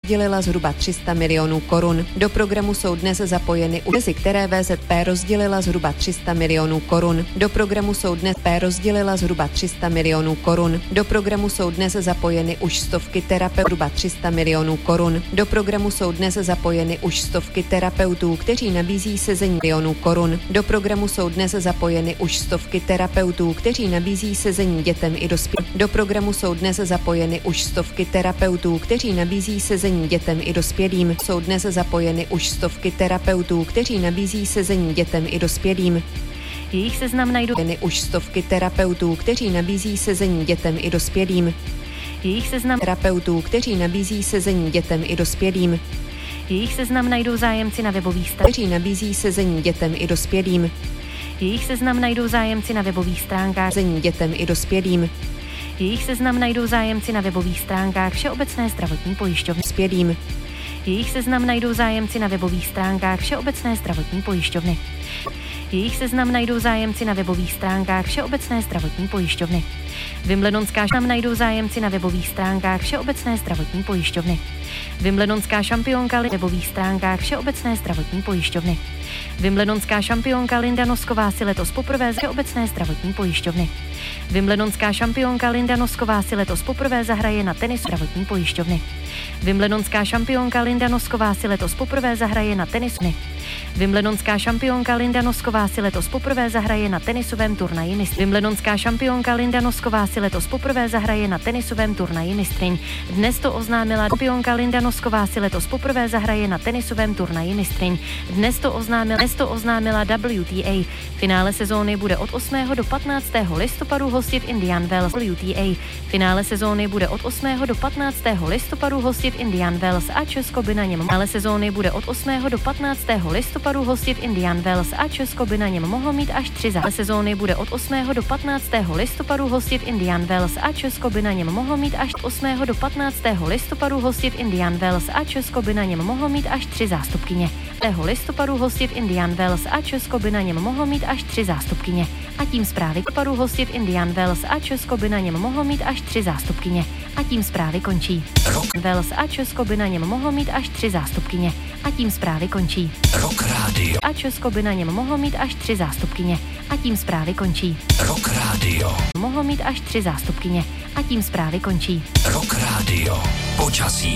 rozdělila zhruba 300 milionů korun. Do programu jsou dnes zapojeny mezi které VZP rozdělila zhruba 300 milionů korun. Do programu jsou dnes rozdělila zhruba 300 milionů korun. Do programu jsou dnes zapojeny už stovky terapeutů, zhruba 300 milionů korun. Do programu jsou dnes zapojeny už stovky terapeutů, kteří nabízí sezení milionů korun. Do programu jsou dnes zapojeny už stovky terapeutů, kteří nabízí sezení dětem i dospělým. Do programu jsou dnes zapojeny už stovky terapeutů, kteří nabízí sezení dětem i dospělým. Jsou dnes zapojeny už stovky terapeutů, kteří nabízí sezení dětem i dospělým. Jejich seznam najdou už stovky terapeutů, kteří nabízí sezení dětem i dospělým. Jejich seznam terapeutů, kteří nabízí sezení dětem i dospělým. Jejich seznam najdou zájemci na webových stránkách, kteří nabízí sezení dětem i dospělým. Jejich seznam najdou zájemci na webových stránkách sezení dětem i dospělým. Jejich seznam najdou zájemci na webových stránkách Všeobecné zdravotní pojišťovny dospělým. Jejich seznam najdou zájemci na webových stránkách Všeobecné zdravotní pojišťovny. Jejich seznam najdou zájemci na webových stránkách Všeobecné zdravotní pojišťovny. Wimbledonská seznam najdou zájemci na webových stránkách Všeobecné zdravotní pojišťovny. Wimbledonská šampionka na webových stránkách Všeobecné zdravotní pojišťovny. Wimbledonská šampionka Linda Nosková si letos poprvé Všeobecné zdravotní pojišťovny. Wimbledonská šampionka Linda Nosková si letos poprvé zahraje na tenis zdravotní pojišťovny. Wimbledonská šampionka Linda Nosková si letos poprvé zahraje na tenisny. Wimbledonská šampionka Linda Nosková si letos poprvé zahraje na tenisovém turnaji mistryň. Wimbledonská šampionka Linda Nosková si letos poprvé zahraje na tenisovém turnaji mistryň. Dnes to oznámila šampionka Linda Nosková si letos poprvé zahraje na tenisovém turnaji mistryň. Dnes to oznámila WTA. Finále sezóny bude od 8. do 15. listopadu hostit Indian Wells. WTA. Finále sezóny bude od 8. do 15. listopadu hostit Indian Wells a Česko by na něm. Finále sezóny bude od 8. do 15. listopadu hostit Indian Wells a Česko by na něm mohlo mít až 3 zápasy. Sezóny bude od 8. do 15. listopadu hostit Indian Wells a Česko by na něm mohlo mít až 8. do 15. listopadu hostit Indian Wells a Česko by na něm mohlo mít až 3 zástupkyně. Listopadu hostit Indian Wells a Česko by na něm mohlo mít až 3 zástupkyně. A tím zprávy padu hostit Indian Wells a Česko by na něm mohlo mít až 3 zástupkyně. A tím zprávy končí. Wells a Česko by na něm mohlo mít až 3 zástupkyně. A tím zprávy končí. Rock Radio. A Česko by na něm mohlo mít až 3 zástupkyně. A tím zprávy končí. Rock Radio. Mohlo mít až 3 zástupkyně. A tím zprávy končí. Rock Radio. Počasí.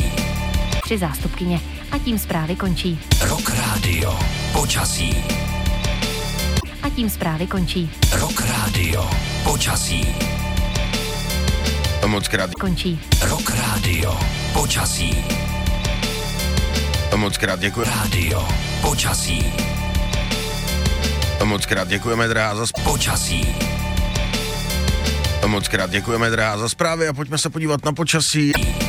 3 zástupkyně. A tím zprávy končí. Rock Radio. Počasí. A tím zprávy končí. Rock Radio. Počasí. Moc krát končí. Rock Radio. Počasí. Moc krát děkuji. Radio. Počasí. Moc krát děkujeme, drahá, za Počasí. Moc krát děkujeme, drahá, za zprávy a pojďme se podívat na počasí.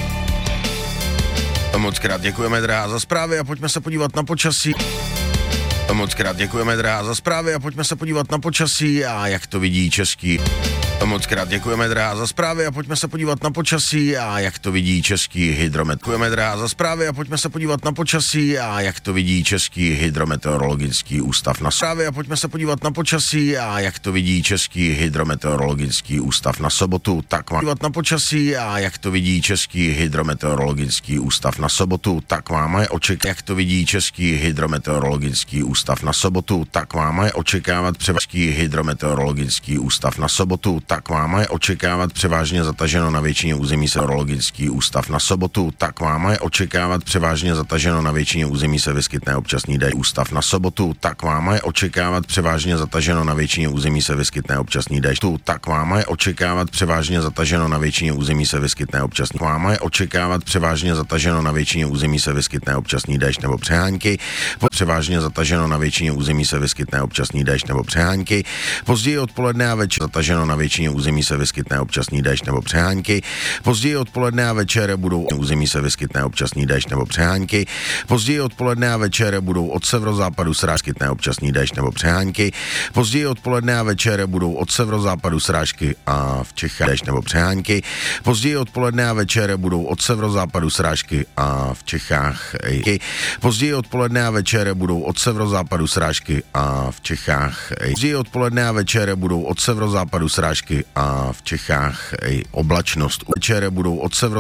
Moc krát děkujeme, drahá, za zprávy a pojďme se podívat na počasí. Moc krát děkujeme, drahá, za zprávy a pojďme se podívat na počasí a jak to vidí český. Moc krát děkujeme, drahá, za zprávy a pojďme se podívat na počasí a jak to vidí český hydromet. Děkujeme, drahá, za zprávy a pojďme se podívat na počasí a jak to vidí český hydrometeorologický ústav na zprávy a pojďme se podívat na počasí a jak to vidí český hydrometeorologický ústav na sobotu. Tak máme podívat na počasí a jak to vidí český hydrometeorologický ústav na sobotu. Tak máme jak to vidí český hydrometeorologický ústav na sobotu. Tak máme očekávat převážný hydrometeorologický ústav na sobotu. Tak máme očekávat převážně zataženo na většině území meteorologický ústav na sobotu. Tak máme očekávat převážně zataženo na většině území se vyskytne občasný déšť. Ústav na sobotu. Tak máme očekávat převážně zataženo na většině území se vyskytne občasný déšť. Tak máme očekávat převážně zataženo na většině území se vyskytne občasný. Máme očekávat převážně zataženo na většině území se vyskytne občasný déšť nebo přehánky. Převážně zataženo na většině území se vyskytne občasný déšť nebo přehánky. Později odpoledne a večer zataženo na většině území se vyskytne občasný déšť nebo přehánky. Později odpoledne a večer budou území se vyskytne občasný déšť nebo přehánky. Později odpoledne a večer budou od severozápadu srážky občasný déšť nebo přehánky. Později odpoledne a večer budou od severozápadu srážky a v Čechách déšť nebo přehánky. Později odpoledne a večer budou od severozápadu srážky a v Čechách. Později odpoledne a večer budou od severozápadu srážky a v Čechách. Později odpoledne a večer budou od severozápadu srážky a v Čechách oblačnost. Večer budou od severozápadu